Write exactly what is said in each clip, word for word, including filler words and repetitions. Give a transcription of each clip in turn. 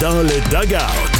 dans le dugout.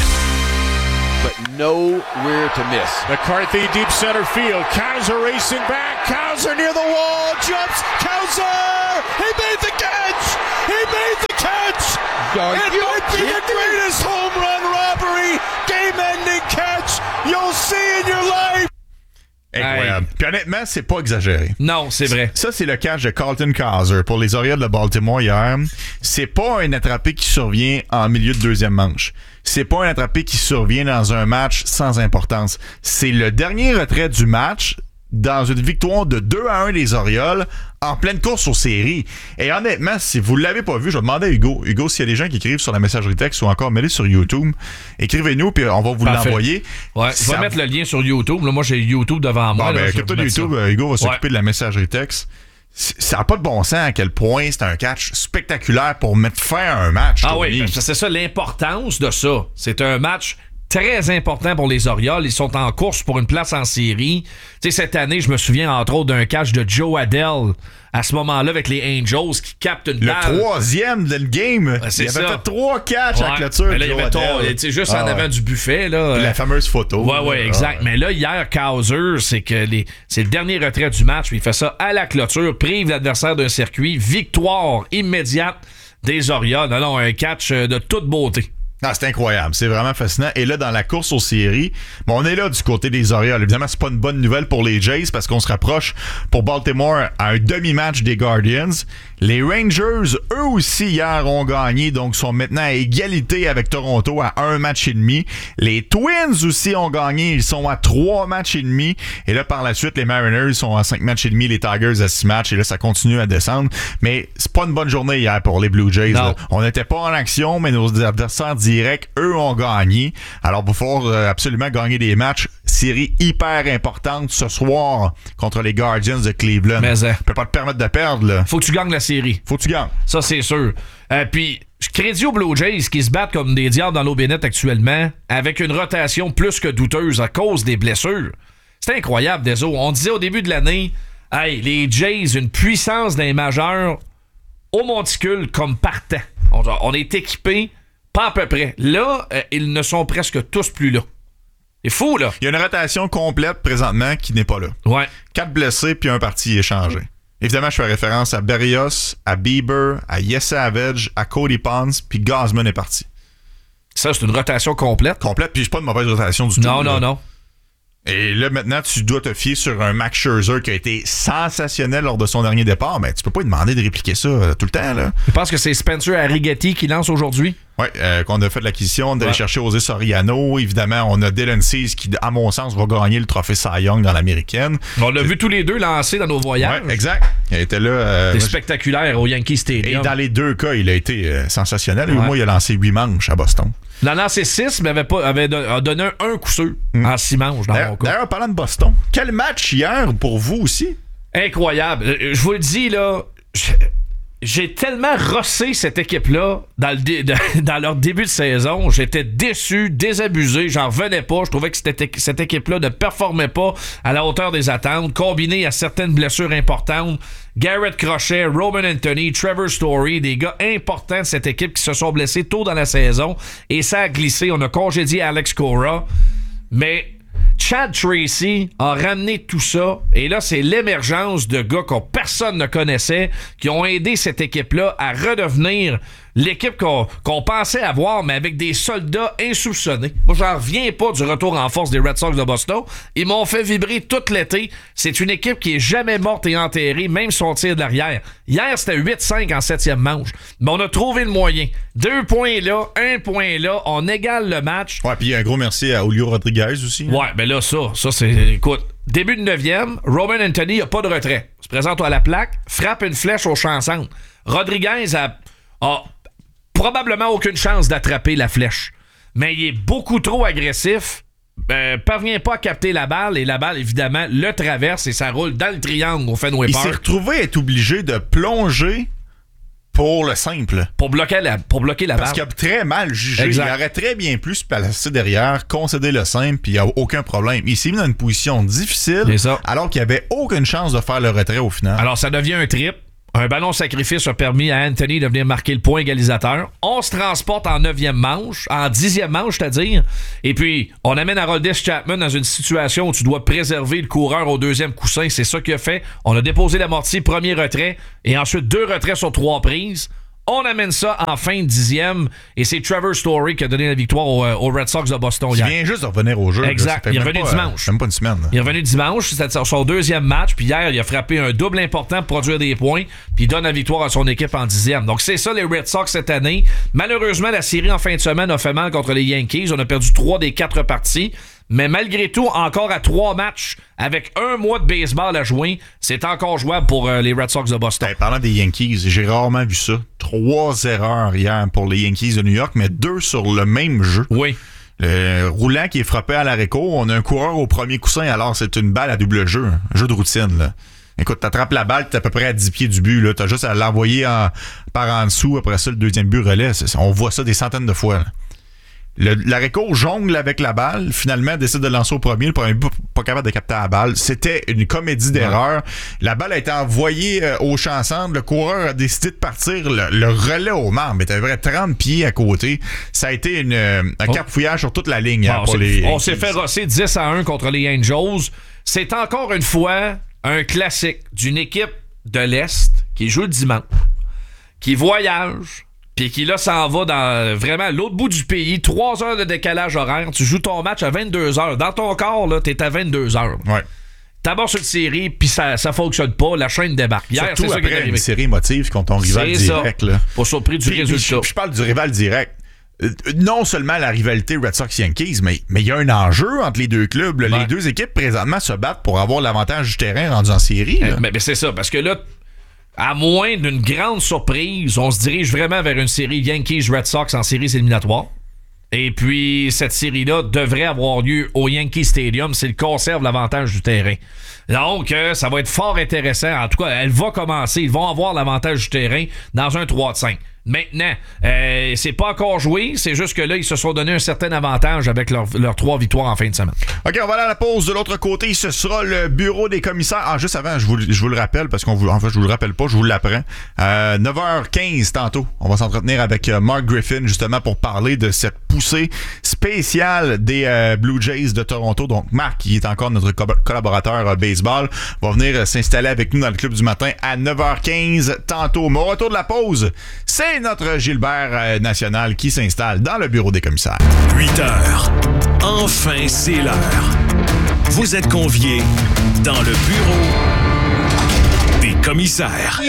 But nowhere to miss. McCarthy deep center field. Kaiser racing back. Kaiser near the wall. Jumps. Kaiser! He made the catch! He made the catch! Are it you might be the greatest home run robbery, game-ending catch you'll see in your life! Incroyable. Hey. Puis honnêtement, c'est pas exagéré. Non, c'est vrai. Ça, c'est le catch de Carlton Kaiser pour les Orioles de Baltimore hier. C'est pas un attrapé qui survient en milieu de deuxième manche. C'est pas un attrapé qui survient dans un match sans importance. C'est le dernier retrait du match dans une victoire de deux à un des Orioles en pleine course aux séries. Et honnêtement, si vous ne l'avez pas vu, je vais demander à Hugo. Hugo, s'il y a des gens qui écrivent sur la messagerie texte ou encore mêlés sur YouTube, écrivez-nous puis on va vous Parfait. l'envoyer. Ouais, je vais mettre le lien sur YouTube. Là, moi, j'ai YouTube devant moi. Bon, ben, occupe-toi de YouTube. Ça. Hugo va s'occuper ouais. de la messagerie texte. Ça n'a pas de bon sens à quel point c'est un catch spectaculaire pour mettre fin à un match. Ah oui, c'est ça l'importance de ça. C'est un match très important pour les Orioles. Ils sont en course pour une place en série. Tu sais, cette année, je me souviens entre autres d'un catch de Joe Adell à ce moment-là avec les Angels qui captent une balle. Le troisième de le game. Ben, c'est il avait ça. fait trois catchs ouais. à la clôture. Mais là, il y avait ton, juste ah, en avant ouais. du buffet. Là, la fameuse photo. Ouais, ouais, exact. Ah, ouais. Mais là, hier, Kaiser, c'est que les, c'est le dernier retrait du match. Puis il fait ça à la clôture, prive l'adversaire d'un circuit. Victoire immédiate des Orioles. Non, non, un catch de toute beauté. Ah, c'est incroyable, c'est vraiment fascinant. Et là, dans la course aux séries, bon, on est là du côté des Orioles. Évidemment, c'est pas une bonne nouvelle pour les Jays parce qu'on se rapproche pour Baltimore à un demi-match des Guardians. Les Rangers, eux aussi, hier, ont gagné, donc sont maintenant à égalité avec Toronto à un match et demi. Les Twins aussi ont gagné, ils sont à trois matchs et demi. Et là, par la suite, les Mariners sont à cinq matchs et demi, les Tigers à six matchs. Et là, ça continue à descendre. Mais c'est pas une bonne journée hier pour les Blue Jays. On n'était pas en action, mais nos adversaires direct, eux ont gagné. Alors, il va falloir absolument gagner des matchs. Série hyper importante ce soir contre les Guardians de Cleveland. Mais hein. Tu peux pas te permettre de perdre, là. Faut que tu gagnes la série. Faut que tu gagnes. Ça, c'est sûr. Euh, puis, je crédit aux Blue Jays qui se battent comme des diables dans l'eau bénite actuellement, avec une rotation plus que douteuse à cause des blessures. C'est incroyable, Deso. On disait au début de l'année, hey, les Jays, une puissance d'un majeur au monticule comme partant. On, on est équipés. Pas à peu près. Là, euh, ils ne sont presque tous plus là. C'est fou, là. Il y a une rotation complète présentement qui n'est pas là. Ouais. Quatre blessés puis un parti échangé. Évidemment, je fais référence à Berrios, à Bieber, à Yes Savage, à Cody Ponce, puis Gausman est parti. Ça, c'est une rotation complète. Complète, puis c'est pas une mauvaise rotation du non, tout. Non, non, non. Et là, maintenant, tu dois te fier sur un Max Scherzer qui a été sensationnel lors de son dernier départ. Mais tu peux pas lui demander de répliquer ça euh, tout le temps, là. Je pense que c'est Spencer Arrighetti qui lance aujourd'hui. Oui, euh, qu'on a fait de l'acquisition, d'aller ouais. chercher José Soriano. Évidemment, on a Dylan Cease qui, à mon sens, va gagner le trophée Cy Young dans l'américaine. On l'a vu tous les deux lancer dans nos voyages. Oui, exact. Il était là. Euh, C'était spectaculaire au Yankee Stadium. Et dans les deux cas, il a été euh, sensationnel. Ouais. Moi, il a lancé huit manches à Boston. Il en a lancé six, mais avait, pas, avait don, a donné un, un coup sûr mm. en six manches dans d'ailleurs, mon cas. D'ailleurs, parlant de Boston, quel match hier pour vous aussi? Incroyable. Je vous le dis, là, je, j'ai tellement rossé cette équipe-là dans, le dé, dans leur début de saison. J'étais déçu, désabusé, j'en revenais pas. Je trouvais que cette, cette équipe-là ne performait pas à la hauteur des attentes, combiné à certaines blessures importantes. Garrett Crochet, Roman Anthony, Trevor Story, des gars importants de cette équipe qui se sont blessés tôt dans la saison. Et ça a glissé. On a congédié Alex Cora. Mais Chad Tracy a ramené tout ça. Et là, c'est l'émergence de gars que personne ne connaissait qui ont aidé cette équipe-là à redevenir l'équipe qu'on, qu'on pensait avoir, mais avec des soldats insoupçonnés. Moi, j'en reviens pas du retour en force des Red Sox de Boston. Ils m'ont fait vibrer tout l'été. C'est une équipe qui est jamais morte et enterrée, même son tir de l'arrière. Hier, c'était huit cinq en septième manche. Mais on a trouvé le moyen. Deux points là, un point là. On égale le match. Ouais, puis un gros merci à Julio Rodriguez aussi. Ouais, ben là, ça, ça c'est... Écoute, début de neuvième, Roman Anthony n'a pas de retrait. Se présente à la plaque, frappe une flèche au champ centre. Rodriguez a... a probablement aucune chance d'attraper la flèche. Mais il est beaucoup trop agressif, euh, parvient pas à capter la balle, et la balle, évidemment, le traverse et ça roule dans le triangle au Fenway Park. Il s'est retrouvé à être obligé de plonger pour le simple. Pour bloquer la, pour bloquer la Parce balle. Parce qu'il a très mal jugé. Exact. Il aurait très bien pu se placer derrière, concéder le simple, puis il n'y a aucun problème. Il s'est mis dans une position difficile, alors qu'il n'y avait aucune chance de faire le retrait au final. Alors, ça devient un trip. Un ballon sacrifice a permis à Anthony de venir marquer le point égalisateur. On se transporte en neuvième manche, en dixième manche, c'est-à-dire. Et puis, on amène Aroldis Chapman dans une situation où tu dois préserver le coureur au deuxième coussin. C'est ça qu'il a fait. On a déposé l'amorti, premier retrait, et ensuite deux retraits sur trois prises. On amène ça en fin de dixième, et c'est Trevor Story qui a donné la victoire aux, aux Red Sox de Boston Il hier. vient juste de revenir au jeu. Exact. Là, il est revenu pas, dimanche. Même pas une semaine. Là. Il est revenu dimanche, c'est son deuxième match, puis hier, il a frappé un double important pour produire des points, puis il donne la victoire à son équipe en dixième. Donc c'est ça les Red Sox cette année. Malheureusement, la série en fin de semaine a fait mal contre les Yankees. On a perdu trois des quatre parties. Mais malgré tout, encore à trois matchs, avec un mois de baseball à jouer, c'est encore jouable pour euh, les Red Sox de Boston. Ben, parlant des Yankees, j'ai rarement vu ça. Trois erreurs hier pour les Yankees de New York, mais deux sur le même jeu. Oui. Le roulant qui est frappé à l'arrêt-court, on a un coureur au premier coussin, alors c'est une balle à double jeu. Un jeu de routine, là. Écoute, t'attrapes la balle, t'es à peu près à dix pieds du but, là. T'as juste à l'envoyer en, par en dessous, après ça, le deuxième but relais. C'est, on voit ça des centaines de fois, là. Le, l'arrêt-court jongle avec la balle, finalement décide de lancer au premier, le premier but pas capable de capter la balle. C'était une comédie d'erreurs. La balle a été envoyée euh, au champ centre, le coureur a décidé de partir, le, le relais au marbre, mais t'avais trente pieds à côté. Ça a été une, euh, un oh. carpouillage sur toute la ligne. Bon, hein, on, pour s'est, les on s'est fait rosser dix à un contre les Angels. C'est encore une fois un classique d'une équipe de l'Est qui joue le dimanche, qui voyage, puis qui là s'en va dans vraiment l'autre bout du pays, trois heures de décalage horaire. Tu joues ton match à vingt-deux heures. Dans ton corps, là, t'es à vingt-deux heures. Ouais. T'abordes sur une série, puis ça, ça fonctionne pas, la chaîne débarque. Hier, Surtout c'est ça qui est après arrivé. une série émotive contre ton rival C'est direct. ça. Là. Pas surpris du Puis, résultat. puis je, je parle du rival direct. Euh, non seulement la rivalité Red Sox-Yankees, mais mais il y a un enjeu entre les deux clubs. Là. Ouais. Les deux équipes présentement se battent pour avoir l'avantage du terrain rendu en série. Là. Euh, mais, mais c'est ça, parce que là, à moins d'une grande surprise, on se dirige vraiment vers une série Yankees-Red Sox en séries éliminatoires. Et puis, cette série-là devrait avoir lieu au Yankee Stadium s'ils conservent l'avantage du terrain. Donc, euh, ça va être fort intéressant. En tout cas, elle va commencer. Ils vont avoir l'avantage du terrain dans un trois de cinq. Maintenant, euh, c'est pas encore joué. C'est juste que là, ils se sont donné un certain avantage avec leurs leur trois victoires en fin de semaine. OK, on va aller à la pause. De l'autre côté, ce sera le bureau des commissaires. Ah, juste avant, je vous, je vous le rappelle, parce qu'on vous, en fait, je vous le rappelle pas, je vous l'apprends. Euh, neuf heures quinze tantôt, on va s'entretenir avec euh, Mark Griffin, justement, pour parler de cette poussée spéciale des euh, Blue Jays de Toronto. Donc, Marc, qui est encore notre co- collaborateur euh, baseball, va venir euh, s'installer avec nous dans le club du matin à neuf heures quinze tantôt. Mais au retour de la pause, c'est notre Gilbert euh, National qui s'installe dans le bureau des commissaires. huit heures. Enfin, c'est l'heure. Vous êtes conviés dans le bureau des commissaires.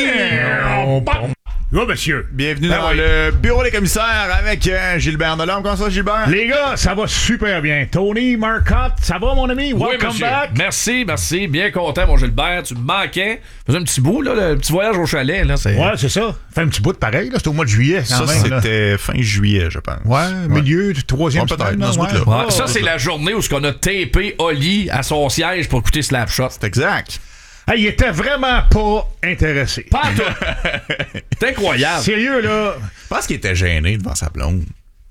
Oh, monsieur. Bienvenue Ben dans oui. le bureau des commissaires avec euh, Gilbert Delorme. Comment ça, Gilbert? Les gars, ça va super bien. Tony Marcotte, ça va, mon ami? Oui, Welcome monsieur. back. Merci, merci. Bien content, mon Gilbert. Tu me manquais. Faisais un petit bout, là, le petit voyage au chalet. Là, c'est... Ouais, c'est ça. Fait un petit bout de pareil, là. C'était au mois de juillet, quand Ça, même. là. c'était fin juillet, je pense. Ouais, milieu du troisième Ouais, peut-être, semaine, dans là, ce ouais. bout-là. Ouais, ça, c'est la journée où on a tapé Oli à son siège pour écouter Slapshot. C'est exact. Hey, il était vraiment pas intéressé. Pas à toi. C'est incroyable. Sérieux, là. Je pense qu'il était gêné devant sa blonde.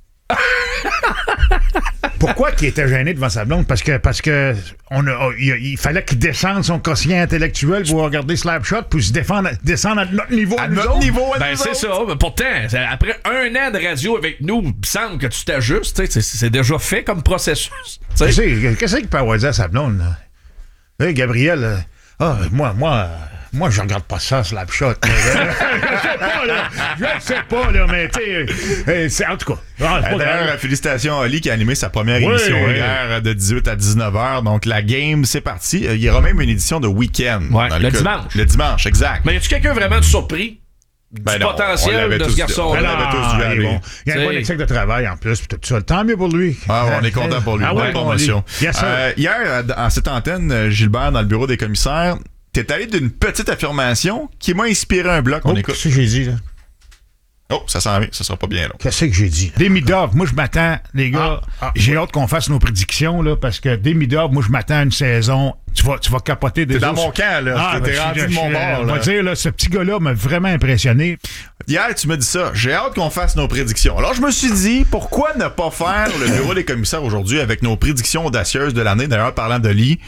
Pourquoi qu'il était gêné devant sa blonde? Parce que, parce que on a, oh, il, il fallait qu'il descende son quotient intellectuel pour regarder Slapshot puis se défendre, descendre à notre niveau. À nous notre autres. niveau, à Ben, nous c'est autres. ça. Mais pourtant, c'est- après un an de radio avec nous, il me semble que tu t'ajustes. tu sais, C'est, c'est déjà fait comme processus. tu sais. Qu'est-ce que- qu'est-ce qu'il peut avoir dit à sa blonde, là? Hey, Gabriel, euh, ah, moi, moi, euh, moi, je regarde pas ça, Slapshot. je sais pas, là. Je sais pas, là, mais tu sais, euh, c'est en tout cas. Ah, c'est Euh, pas D'ailleurs, grave. félicitations à Oli qui a animé sa première Oui, émission oui. hier euh, de dix-huit à dix-neuf heures. Donc, la game, c'est parti. Euh, Il y aura même une édition de week-end. Ouais, dans le cas- dimanche. Le dimanche, exact. Mais y a-tu quelqu'un vraiment de surpris Ben du non, on potentiel l'avait de tous- ce garçon-là? on l'avait tous vu Ah, il est aller. bon. Il y a une C'est- bonne éthique de travail en plus, puis tout ça. Tant mieux pour lui. Ah, on est content pour lui. Ah Bonne ouais, promotion. bon, yes, sir. Euh, hier, euh, à cette antenne, euh, Gilbert, dans le bureau des commissaires, t'es allé d'une petite affirmation qui m'a inspiré un bloc. On Oh, écoute. qu'est-ce que j'ai dit, là? Oh, ça s'en vient. Ça sera pas bien long. Qu'est-ce que j'ai dit? Des mid-off, moi je m'attends, les gars, Ah, ah, j'ai hâte qu'on fasse nos prédictions, là, parce que des mid-off, moi je m'attends à une saison, tu vas, tu vas capoter des T'es dans os. mon camp, là. Ah, T'es ben, rendu je- de mon je- bord, On là. va dire, là, ce petit gars-là m'a vraiment impressionné. Hier, tu me dis ça. J'ai hâte qu'on fasse nos prédictions. Alors, je me suis dit, pourquoi ne pas faire le bureau des commissaires aujourd'hui avec nos prédictions audacieuses de l'année? D'ailleurs, parlant de Lee,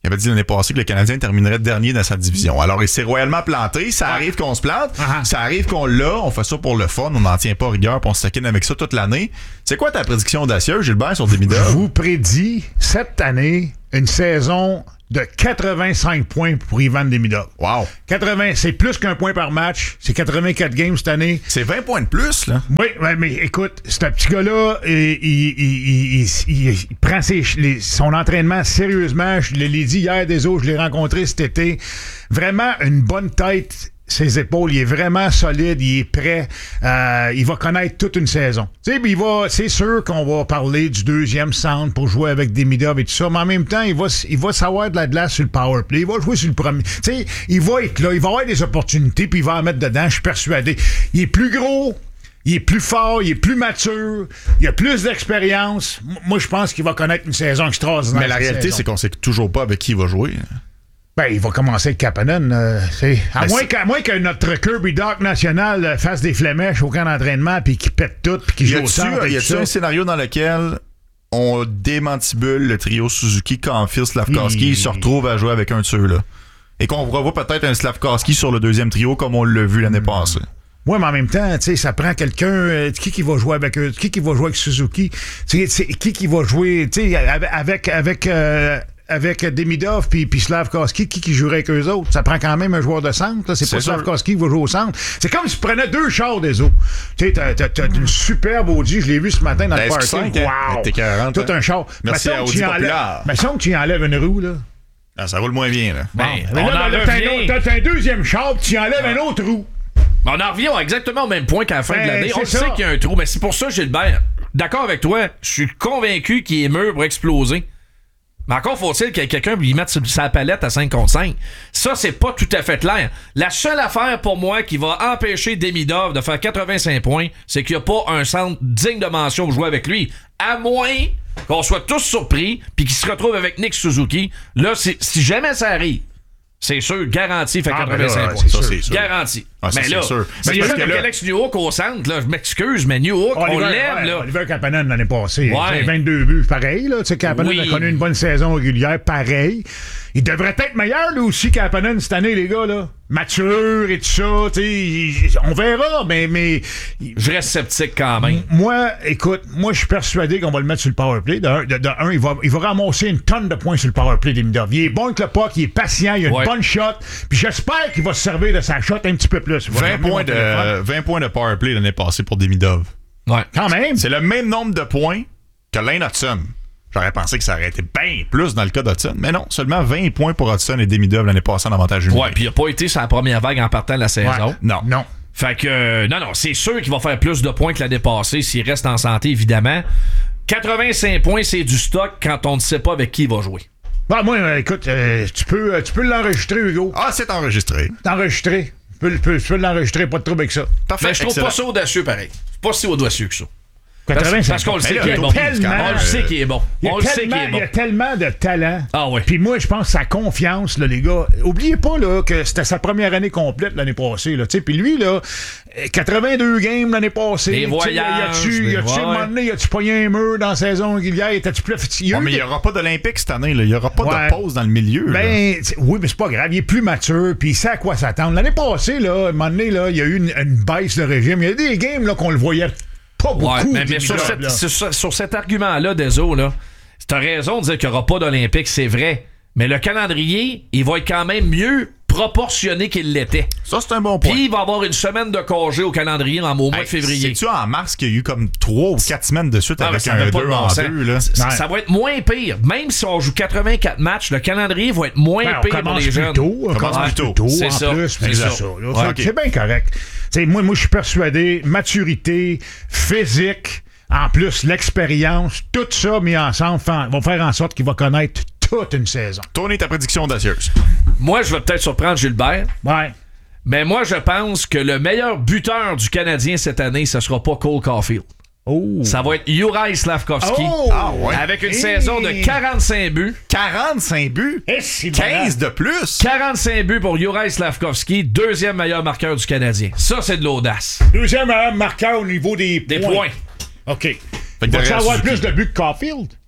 il avait dit l'année passée que le Canadien terminerait dernier dans sa division. Alors, il s'est royalement planté. Ça arrive qu'on se plante. Uh-huh. Ça arrive qu'on l'a. On fait ça pour le fun. On n'en tient pas rigueur puis on se taquine avec ça toute l'année. C'est quoi ta prédiction audacieuse, Gilbert, sur Demidov? Je vous prédis, cette année, une saison de quatre-vingt-cinq points pour Ivan Demidov. Wow. quatre-vingts, c'est plus qu'un point par match. C'est quatre-vingt-quatre games cette année. C'est vingt points de plus, là. Oui, ouais, mais écoute, ce petit gars-là, il, il, il, il, il, il prend ses, les, son entraînement sérieusement. Je l'ai dit hier, des autres, je l'ai rencontré cet été. Vraiment une bonne tête. Ses épaules, il est vraiment solide, il est prêt, euh, il va connaître toute une saison. Tu sais, il va, c'est sûr qu'on va parler du deuxième centre pour jouer avec Demidov et tout ça, mais en même temps, il va, il va savoir de la glace sur le power play, il va jouer sur le premier. Tu sais, il va être là, il va avoir des opportunités, puis il va en mettre dedans, je suis persuadé. Il est plus gros, il est plus fort, il est plus mature, il a plus d'expérience. Moi, je pense qu'il va connaître une saison extraordinaire. Mais la réalité, saison. c'est qu'on sait toujours pas avec qui il va jouer. Ben, il va commencer avec Kapanen. Euh, à, ben, moins qu'à moins que notre Kirby Doc national euh, fasse des flémèches au camp d'entraînement puis qu'il pète tout puis qu'il joue au centre. Y a-tu un scénario dans lequel on démantibule le trio Suzuki, Caulfield, Slavkovski, il se retrouve à jouer avec un de ceux-là? Et qu'on revoit peut-être un Slavkovski sur le deuxième trio comme on l'a vu l'année mmh. passée. Oui, mais en même temps, tu sais, ça prend quelqu'un. Euh, qui qui va jouer avec eux? Qui qui va jouer avec Suzuki? T'sais, t'sais, qui qui va jouer, tu sais, avec. avec euh, avec Demidov puis, puis Slavkovski, qui qui jouerait avec eux autres? Ça prend quand même un joueur de centre. Là. C'est, c'est pas Slavkovski qui va jouer au centre. C'est comme si tu prenais deux chars des eaux. Tu sais, t'as, t'as, t'as une superbe Audi. Je l'ai vu ce matin dans la le parking. Wow! T'es quarante, tout un char. Merci à Audi Populaire. Mais ça, tu y enlèves une roue, là. Ah, ça roule moins bien, là. Ben, bon, on là, en là, revient. T'as, t'as un deuxième char, tu y enlèves ah. un autre roue. On en revient exactement au même point qu'à la fin ben, de l'année. On ça. sait qu'il y a un trou, mais c'est pour ça, Gilbert, d'accord avec toi, je suis convaincu qu'il est mûr pour exploser. Mais encore faut-il qu'il y ait quelqu'un lui mette sa palette à cinq contre cinq. Ça, c'est pas tout à fait clair. La seule affaire pour moi qui va empêcher Demidov de faire quatre-vingt-cinq points, c'est qu'il n'y a pas un centre digne de mention pour jouer avec lui. À moins qu'on soit tous surpris puis qu'il se retrouve avec Nick Suzuki. Là, c'est, si jamais ça arrive, c'est sûr, garanti, fait ah, quatre-vingt-cinq là, points. C'est ça, sûr. c'est sûr. Garanti. Ah, ça, mais c'est là, sûr. s'il y a avec Alex Newhook au centre, là, je m'excuse, mais Newhook, on Oliver, l'aime, ouais, là. Oliver Kapanen l'année passée, ouais. vingt-deux buts, pareil, là. Tu sais, Kapanen oui. a connu une bonne saison régulière, pareil. Il devrait être meilleur, lui aussi, Kapanen, cette année, les gars, là. Mature et tout ça, tu sais. On verra, mais, mais. Je reste sceptique quand même. Moi, écoute, moi, je suis persuadé qu'on va le mettre sur le powerplay. De un, de, de un il, va, il va ramasser une tonne de points sur le powerplay Demidov. Il est bon avec le puck, il est patient, il a une ouais. bonne shot. Puis j'espère qu'il va se servir de sa shot un petit peu plus. vingt points, de, vingt points de powerplay l'année passée pour Demidov. Ouais. Quand même. C'est le même nombre de points que Lane Hudson. J'aurais pensé que ça aurait été bien plus dans le cas d'Hudson. Mais non, seulement vingt points pour Hudson et Demidov l'année passée en avantage numérique. Ouais, puis il n'a pas été sur la première vague en partant de la saison. Ouais. Non. Non. Fait que, euh, non, non, c'est sûr qu'il va faire plus de points que l'année passée s'il reste en santé, évidemment. quatre-vingt-cinq points, c'est du stock quand on ne sait pas avec qui il va jouer. Bah, moi, euh, écoute, euh, tu, peux, euh, tu peux l'enregistrer, Hugo. Ah, c'est enregistré. C'est enregistré. Tu peux, tu peux, tu peux l'enregistrer, pas de trouble avec ça. Parfait. Mais je trouve excellent. pas ça audacieux, pareil. C'est pas si audacieux que ça. quatre-vingt-cinq Parce qu'on le sait là, qu'il est bon. tellement, On le sait qu'il est bon. On le sait qu'il est bon. Il y a tellement de talent. Ah oui. Puis moi, je pense sa confiance, là, les gars. Oubliez pas là, que c'était sa première année complète l'année passée. Là, puis lui, là, quatre-vingt-deux games l'année passée. Les voyages. Y a-tu, y a-tu, ouais. un moment donné, y a-tu pogné un mur dans la saison régulière? Était-tu plus fatigué? Ouais, mais il n'y aura pas d'Olympique cette année. Il n'y aura pas ouais. de pause dans le milieu. Ben, oui, mais c'est pas grave. Il est plus mature, puis il sait à quoi s'attendre. L'année passée, là, à un moment donné, là, il y a eu une, une baisse de régime. Il y a des games là, qu'on le voyait pas beaucoup. Ouais, mais, mais sur, cette, sur, sur cet argument-là, Deso, là, t'as raison de dire qu'il n'y aura pas d'Olympique, c'est vrai. Mais le calendrier, il va être quand même mieux proportionné qu'il l'était. Ça, c'est un bon point. Puis il va y avoir une semaine de congé au calendrier dans, au mois hey, de février. C'est-tu en mars qu'il y a eu comme trois ou quatre semaines de suite ah, avec ça un pas deux bon en sens. deux? Là. Ça, ouais. ça va être moins pire. Même si on joue quatre-vingt-quatre matchs, le calendrier va être moins ben, pire pour les jeunes. Tôt, on commence commence plus plus tôt. tôt, C'est en ça. plus. C'est C'est ça. ça. Là, Ouais, okay. C'est bien correct. T'sais, moi, moi je suis persuadé, maturité, physique, en plus l'expérience, tout ça mis ensemble fa- va faire en sorte qu'il va connaître toute une saison. Tony, ta prédiction audacieuse. Moi, je vais peut-être surprendre Gilbert. Ouais. Mais moi, je pense que le meilleur buteur du Canadien cette année, ce sera pas Cole Caulfield. Oh. Ça va être Juraj Slavkovski. Oh. Ah ouais. Avec une Hey. saison de quarante-cinq buts. quarante-cinq buts. Et si quinze de plus. quarante-cinq buts pour Juraj Slavkovski, deuxième meilleur marqueur du Canadien. Ça, c'est de l'audace. Deuxième meilleur marqueur au niveau des, Des points. points. OK. Fait que Va-tu derrière avoir Suzuki. plus de buts que Caulfield?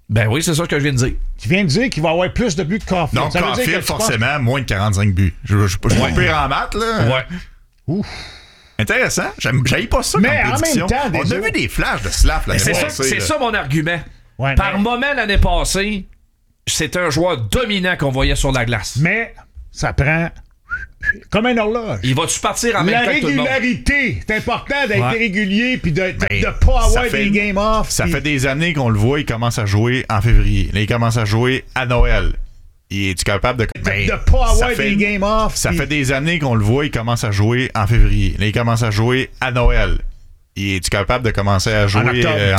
Ben oui, c'est ça que je viens de dire. Tu viens de dire qu'il va avoir plus de buts que Caulfield. Donc, Ça veut dire Caulfield, que tu penses- forcément, moins de quarante-cinq buts. Je je- je- je suis Ouais. pas pire en maths, là. Ouais. Ouf. Intéressant. J'aime j'haïs pas ça Mais comme en même prédiction. temps, des On a autres- vu des flashs de Slav l'année C'est ça, passée, c'est là. ça mon argument. Ouais, Par mais- moment, l'année passée, c'était un joueur dominant qu'on voyait sur la glace. Mais ça prend comme un horloge. Il va-tu partir en même La temps que tout le monde? régularité, c'est important d'être Ouais. régulier puis de ne Ben, pas avoir ça fait- des game off. Ça puis- fait des années qu'on le voit, il commence à jouer en février. Là, il commence à jouer à Noël. Il est-tu capable de. de Ben, ne pas avoir ça fait- des game off. Ça puis- fait des années qu'on le voit, il commence à jouer en février. Là, il commence à jouer à Noël. Il est-tu capable de commencer à jouer octobre. euh,